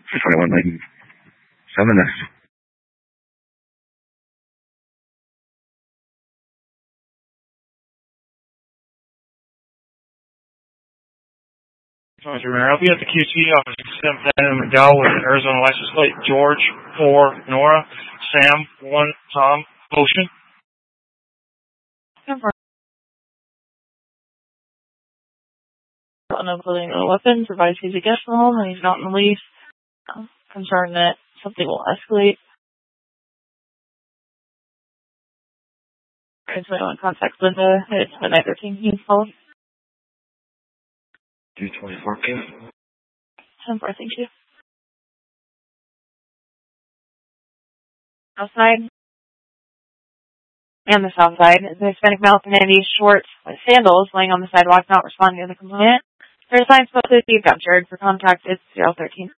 21 lady. 7S. I'll be at the QT office at 7th McDowell with Arizona license plate George 4 Nora Sam 1 Tom Ocean. No clothing or weapons, provides he's a guest in the home and he's not in the lease. Concerned that something will escalate. So I want to contact Linda at 913. He's called. 224 Q. 10-4, thank you. Outside. And the south side. The Hispanic male community shorts with sandals laying on the sidewalk, not responding to the complaint. Their sign supposed to be captured. For contact, it's 013.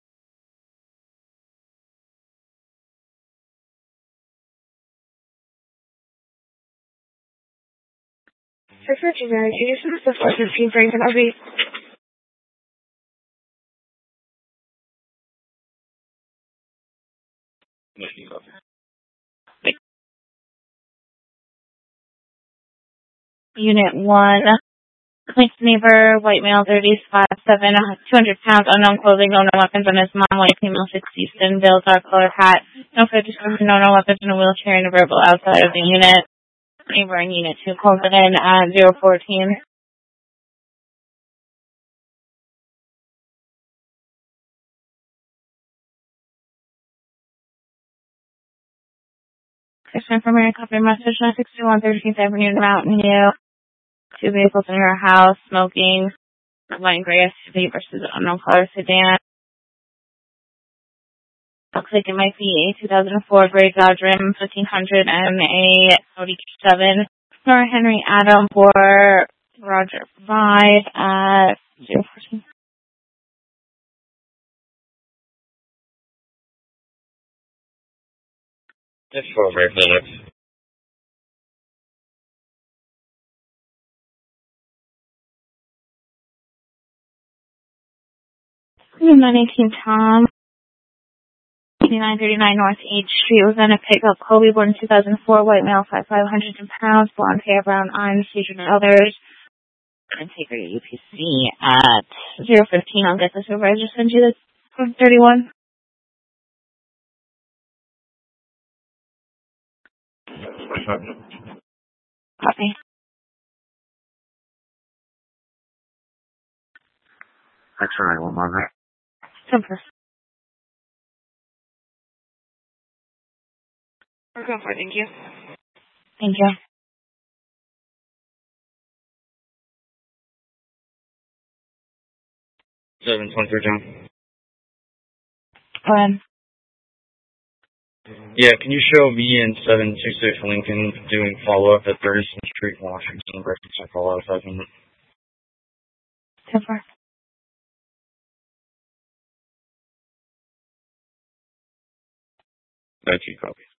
For generic, you just have to 15 frames and RV. Unit 1. Clinks neighbor, white male, 35'7", 200 pounds, unknown clothing, no weapons on his mom, white female, 60, thin build, dark color hat, no food description, no weapons in a wheelchair and a verbal outside of the unit. Neighbor in Unit 2 calls it in at 014. Christian from Mary, copy message, 961 13th Avenue, Mountain View. 2 vehicles in your house, smoking, white and gray SUV versus unknown color sedan. Looks like it might be a 2004 gray Dodge Ram 1500 and a Audi Q7. Nora Henry Adam for Roger 5 at 014. That's for very minutes. Room 918 Tom. 2939 North H Street was in a pickup. Kobe, born in 2004, white male, 5'5", 110 pounds, blonde hair, brown eyes, seizure and others. And take her to UPC at 015. I'll get this over. I just sent you this from 31. Copy. That's all right, one more. Simple. We're going for it, thank you. Thank you. Seven 23 John. Go ahead. Yeah, can you show me and 726 Lincoln doing follow-up at 30th Street, Washington, breakfast check all out 5 minutes? Simple. 19 copies.